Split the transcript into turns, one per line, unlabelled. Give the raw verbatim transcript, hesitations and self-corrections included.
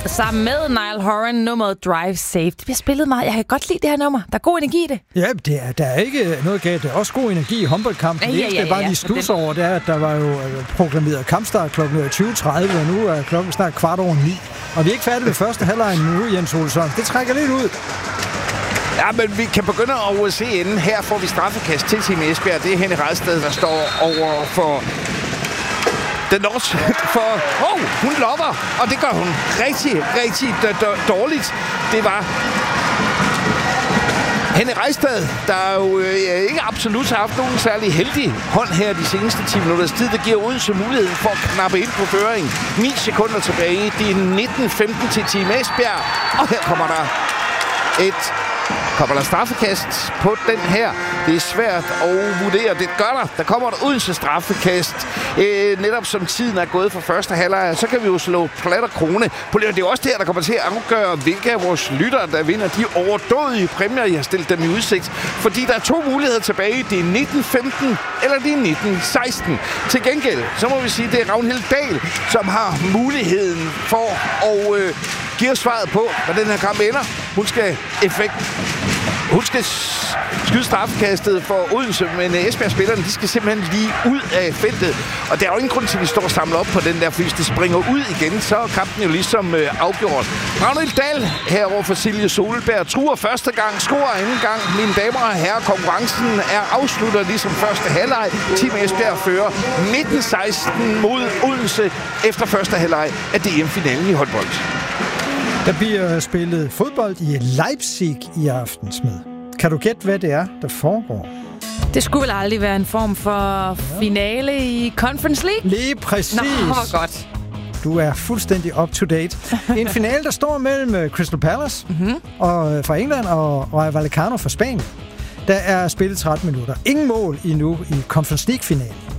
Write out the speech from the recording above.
sammen med Niall Horan, nummeret Drive Safe. Det bliver spillet meget. Jeg kan godt lide det her nummer. Der er god energi i det.
Ja, det er, der er ikke noget galt. Der er også god energi i håndboldkampen.
Ja, ja, ja,
det er bare
ja,
lige stus over, det er, at der var jo proklameret kampstart klokken tyve tredive, og nu er klokken snart kvart over ni. Og vi er ikke færdige med første halvleg nu, Jens Olsson. Det trækker lidt ud.
Ja, men vi kan begynde at se inden. Her får vi straffekast til Team Esbjerg. Det er Henny Redsted, der står over for den også. For oh, hun lopper, og det gør hun rigtig, rigtig d- d- dårligt. Det var Henny Redsted, der jo øh, ikke absolut har haft nogen særlig heldig hånd her de seneste ti minutters tid. Det giver Odense muligheden for at knappe ind på føring. ni sekunder tilbage. Det er nitten femten til Team Esbjerg. Og her kommer der et kommer der straffekast på den her. Det er svært at vurdere. Det gør der. Der kommer et Odense straffekast. Øh, netop som tiden er gået for første halvleg, så kan vi jo slå plat og krone. Det er jo også det her, der kommer til at afgøre, hvilke af vores lyttere, der vinder de overdådige præmier, jeg har stillet dem i udsigt. Fordi der er to muligheder tilbage. Det er nitten femten eller det er nitten seksten. Til gengæld, så må vi sige, det er Ragnhild Dahl, som har muligheden for at øh, give os svaret på, hvad den her kamp ender. Hun skal effekt Hun skal skyde straffekastet for Odense, men Esbjerg-spillerne, de skal simpelthen lige ud af feltet. Og der er jo ingen grund til, at vi står og samler op på den der, for hvis det springer ud igen, så er kampen jo ligesom øh, afgjort. Ragnhild Dahl herover for Silje Solberg truer første gang, scorer anden gang. Mine damer og herrer, konkurrencen er afsluttet ligesom første halvleg. Team Esbjerg fører nitten seksten mod Odense efter første halvleg af D M-finalen i håndbold.
Der bliver spillet fodbold i Leipzig i aften, Smed. Kan du gætte, hvad det er, der foregår?
Det skulle vel aldrig være en form for finale i Conference League?
Lige præcis.
Nå, hvor godt.
Du er fuldstændig up to date. En finale, der står mellem Crystal Palace mm-hmm. og, fra England og Rayo Vallecano fra Spanien. Der er spillet tretten minutter. Ingen mål endnu i Conference League-finalen.